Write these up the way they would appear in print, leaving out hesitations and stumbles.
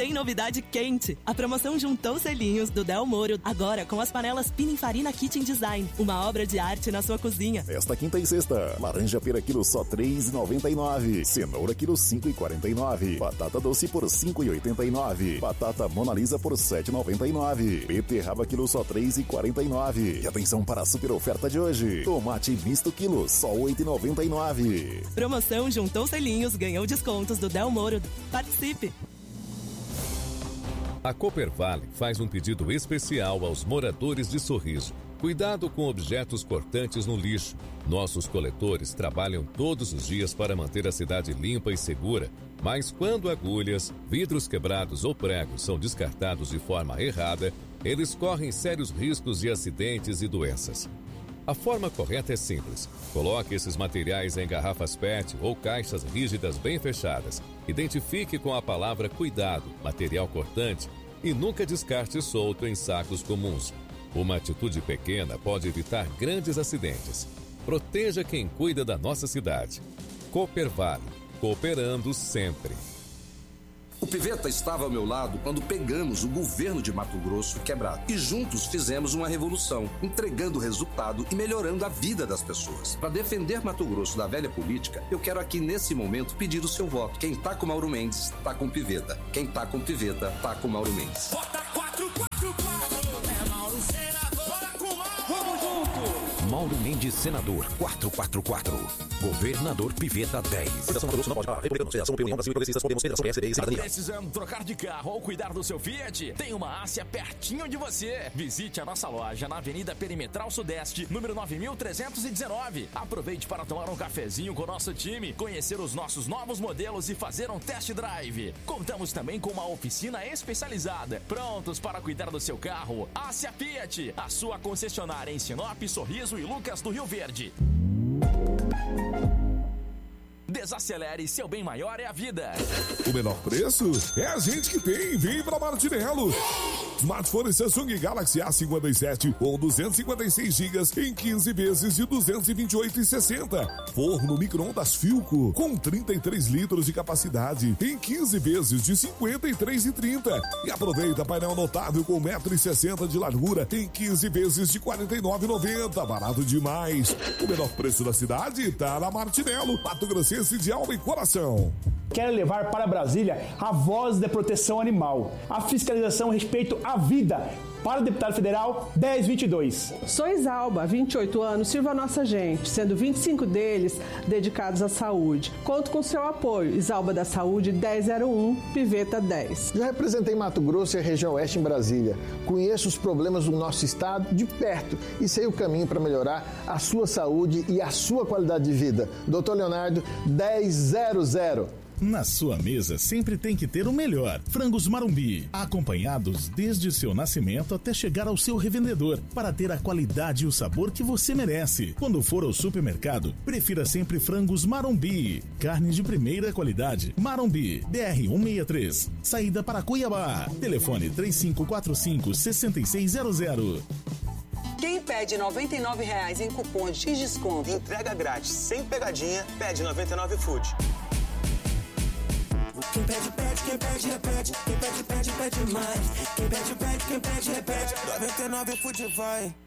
tem novidade quente. A promoção juntou selinhos do Del Moro, agora com as panelas Pininfarina Kitchen Design. Uma obra de arte na sua cozinha. Esta quinta e sexta, laranja pera quilo só R$ 3,99. Cenoura quilo R$ 5,49. Batata doce por R$ 5,89. Batata Mona Lisa por R$ 7,99. Beterraba quilo só R$ 3,49. E atenção para a super oferta de hoje. Tomate misto quilo só R$ 8,99. Promoção juntou selinhos, ganhou descontos do Del Moro. Participe! A Coopervale faz um pedido especial aos moradores de Sorriso. Cuidado com objetos cortantes no lixo. Nossos coletores trabalham todos os dias para manter a cidade limpa e segura, mas quando agulhas, vidros quebrados ou pregos são descartados de forma errada, eles correm sérios riscos de acidentes e doenças. A forma correta é simples. Coloque esses materiais em garrafas PET ou caixas rígidas bem fechadas. Identifique com a palavra cuidado, material cortante, e nunca descarte solto em sacos comuns. Uma atitude pequena pode evitar grandes acidentes. Proteja quem cuida da nossa cidade. Coopervale, cooperando sempre. O Piveta estava ao meu lado quando pegamos o governo de Mato Grosso quebrado. E juntos fizemos uma revolução, entregando resultado e melhorando a vida das pessoas. Para defender Mato Grosso da velha política, eu quero aqui nesse momento pedir o seu voto. Quem tá com Mauro Mendes, tá com Piveta. Quem tá com Piveta, tá com Mauro Mendes. Vota 444, é Mauro Senador, com Mauro. Vamos junto! Mauro Mendes, senador, 444. Governador Piveta 10. Precisando trocar de carro ou cuidar do seu Fiat? Tem uma Ásia pertinho de você. Visite a nossa loja na Avenida Perimetral Sudeste, número 9319. Aproveite para tomar um cafezinho com o nosso time, conhecer os nossos novos modelos e fazer um test drive. Contamos também com uma oficina especializada. Prontos para cuidar do seu carro? Ásia Fiat, a sua concessionária em Sinop, Sorriso e Lucas do Rio Verde. Desacelere, seu bem maior é a vida. O menor preço é a gente que tem. Vem pra Martinello. Smartphone Samsung Galaxy A57 com 256 GB em 15 vezes de R$ 228,60. Forno micro-ondas Philco com 33 litros de capacidade em 15 vezes de R$ 53,30. E aproveita painel notável com 1,60 m de largura em 15 vezes de R$ 49,90. Barato demais. O menor preço da cidade tá na Martinello, Mato Grossense de alma e coração. Quero levar para Brasília a voz da proteção animal, a fiscalização a respeito à vida. Para o deputado federal 1022. Sou Isalba, 28 anos, sirvo a nossa gente, sendo 25 deles dedicados à saúde. Conto com seu apoio. Isalba da Saúde 1001, Piveta 10. Já representei Mato Grosso e a região oeste em Brasília. Conheço os problemas do nosso estado de perto e sei o caminho para melhorar a sua saúde e a sua qualidade de vida. Dr. Leonardo 1000. Na sua mesa sempre tem que ter o melhor. Frangos Marumbi, acompanhados desde seu nascimento até chegar ao seu revendedor, para ter a qualidade e o sabor que você merece. Quando for ao supermercado, prefira sempre Frangos Marumbi. Carne de primeira qualidade. Marumbi, BR 163, saída para Cuiabá. Telefone 3545-6600. Quem pede R$ 99,00 em cupons de desconto, entrega grátis, sem pegadinha, pede 99 Food. Quem pede, pede, quem pede, repete. Quem pede, pede, pede mais. Quem pede, pede, quem pede, repete. 99 Food vai.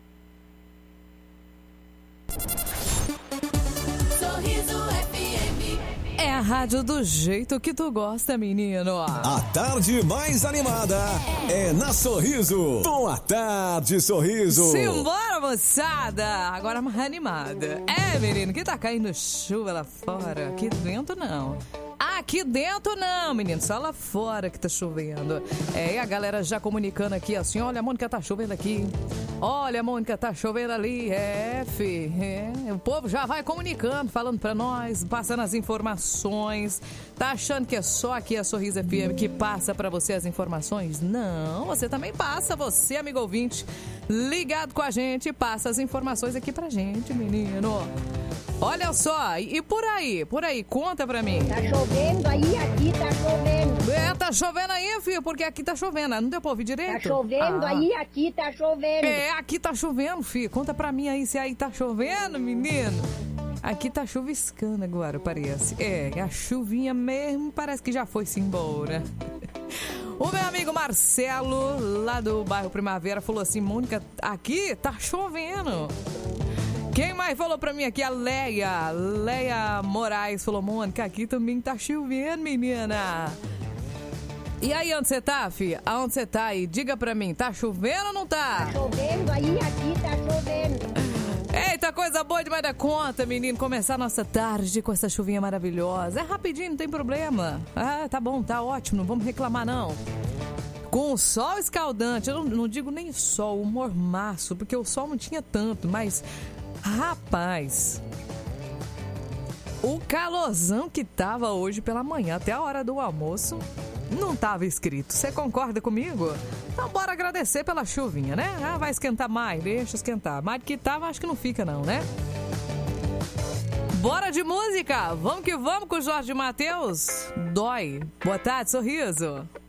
Sorriso FM. É a rádio do jeito que tu gosta, menino. A tarde mais animada é na Sorriso. Boa tarde, Sorriso. Simbora, moçada. Agora mais animada. É, menino, que tá caindo chuva lá fora. Aqui dentro, não. Aqui dentro não, menino, só lá fora que tá chovendo. E a galera já comunicando aqui assim, olha, a Mônica tá chovendo aqui. Olha, a Mônica tá chovendo ali. O povo já vai comunicando, falando pra nós, passando as informações. Tá achando que é só aqui a Sorriso FM que passa pra você as informações? Não, você também passa, você, amigo ouvinte, ligado com a gente, passa as informações aqui pra gente, menino. Olha só, e por aí, conta pra mim. Tá chovendo aí, aqui tá chovendo. Tá chovendo aí, filho, porque aqui tá chovendo. Não deu pra ouvir direito? Tá chovendo aí, aqui tá chovendo. Aqui tá chovendo, filho. Conta pra mim aí se aí tá chovendo, menino. Aqui tá chuviscando agora, parece. A chuvinha mesmo parece que já foi-se embora. O meu amigo Marcelo, lá do bairro Primavera, falou assim: Mônica, aqui tá chovendo. Quem mais falou pra mim aqui? A Leia Moraes falou: Mônica, aqui também tá chovendo, menina. E aí, onde você tá, filha? Aonde você tá aí? Diga pra mim, tá chovendo ou não tá? Tá chovendo aí, aqui tá chovendo. Eita, coisa boa demais da conta, menino. Começar a nossa tarde com essa chuvinha maravilhosa. É rapidinho, não tem problema. Ah, tá bom, tá ótimo, não vamos reclamar não. Com o sol escaldante, eu não digo nem sol, o mormaço, porque o sol não tinha tanto, mas, rapaz, o calorzão que tava hoje pela manhã até a hora do almoço não tava escrito. Você concorda comigo? Então bora agradecer pela chuvinha, né? Ah, vai esquentar mais, deixa esquentar. Mais do que tava, acho que não fica não, né? Bora de música! Vamos que vamos com o Jorge Mateus. Dói. Boa tarde, Sorriso.